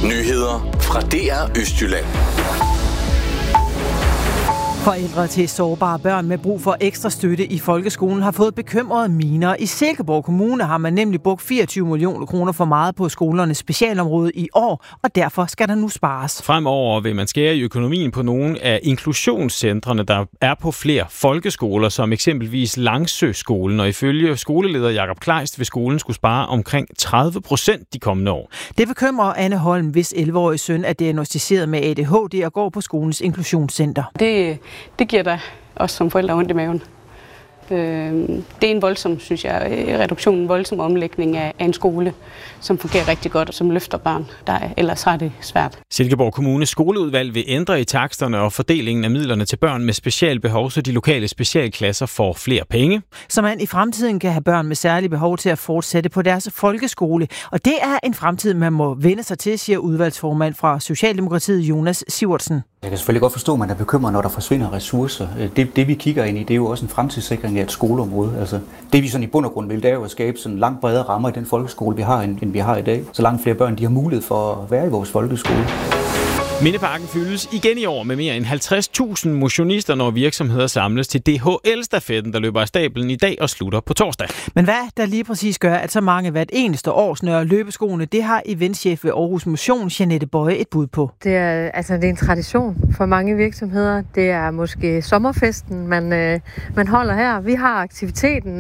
Nyheder fra DR Østjylland. Forældre til sårbare børn med brug for ekstra støtte i folkeskolen har fået bekymrede miner. I Silkeborg Kommune har man nemlig brugt 24 millioner kroner for meget på skolernes specialområde i år, og derfor skal der nu spares. Fremover vil man skære i økonomien på nogle af inklusionscentrene, der er på flere folkeskoler, som eksempelvis Langsøskolen, og ifølge skoleleder Jakob Kleist vil skolen skulle spare omkring 30% de kommende år. Det bekymrer Anne Holm, hvis 11-årige søn er diagnosticeret med ADHD og går på skolens inklusionscenter. Det giver dig også som forældre ondt i maven. Det er en voldsom, synes jeg, reduktion, en voldsom omlægning af en skole, som fungerer rigtig godt og som løfter børn, der ellers har det svært. Silkeborg Kommunes skoleudvalg vil ændre i taksterne og fordelingen af midlerne til børn med specialbehov, så de lokale specialklasser får flere penge. Så man i fremtiden kan have børn med særlige behov til at fortsætte på deres folkeskole. Og det er en fremtid, man må vende sig til, siger udvalgsformand fra Socialdemokratiet Jonas Sivertsen. Jeg kan selvfølgelig godt forstå, at man er bekymret, når der forsvinder ressourcer. Det vi kigger ind i, det er jo også en fremtidssikring af et skoleområde. Altså, det vi sådan i bund og grund vil, det er jo at skabe sådan langt bredere rammer i den folkeskole, vi har, end vi har i dag. Så langt flere børn, de har mulighed for at være i vores folkeskole. Mindeparken fyldes igen i år med mere end 50.000 motionister, når virksomheder samles til DHL-stafetten, der løber af stablen i dag og slutter på torsdag. Men hvad der lige præcis gør, at så mange hvert eneste år snører løbeskoene, det har eventchef ved Aarhus Motion, Jeanette Bøje, et bud på. Det er en tradition for mange virksomheder. Det er måske sommerfesten, man holder her. Vi har aktiviteten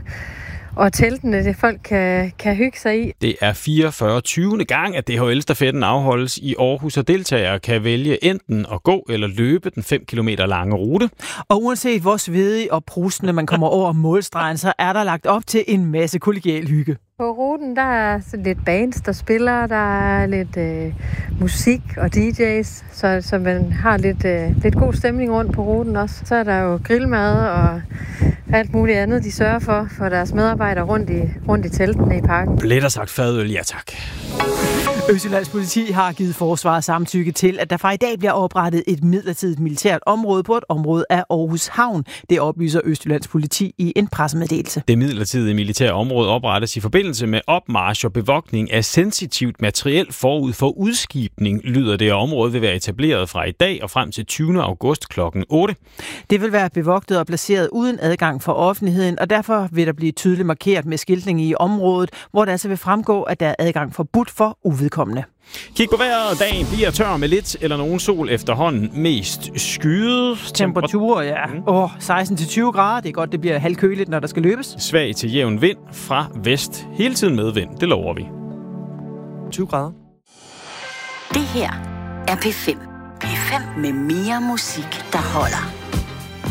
og teltene, det folk kan hygge sig i. Det er 44. gang, at DHL-stafetten afholdes i Aarhus, og deltagere kan vælge enten at gå eller løbe den 5 km lange rute. Og uanset hvor svedig og prustende man kommer over målstregen, så er der lagt op til en masse kollegial hygge. På ruten, der er lidt bands, der spiller, der er lidt musik og DJ's, så man har lidt god stemning rundt på ruten også. Så er der jo grillmad og alt muligt andet, de sørger for deres medarbejdere rundt i teltene i parken. Let sagt fadøl, ja tak. Østjyllands politi har givet forsvaret samtykke til, at der fra i dag bliver oprettet et midlertidigt militært område på et område af Aarhus Havn. Det oplyser Østjyllands politi i en pressemeddelelse. Det midlertidige militære område oprettes i forbindelse med opmarch og bevogtning af sensitivt materiel forud for udskibning, lyder det, område vil være etableret fra i dag og frem til 20. august kl. 8. Det vil være bevogtet og placeret uden adgang for offentligheden, og derfor vil der blive tydeligt markeret med skiltning i området, hvor der altså vil fremgå, at der er adgang forbudt for uvedkommende. Kig på vejret. Dagen bliver tør med lidt eller nogen sol efterhånden. Mest skyet. Temperaturer, ja. 16-20 grader. Det er godt, det bliver halvkøligt, når der skal løbes. Svag til jævn vind fra vest. Hele tiden medvind. Det lover vi. 20 grader. Det her er P5. P5 med mere musik, der holder.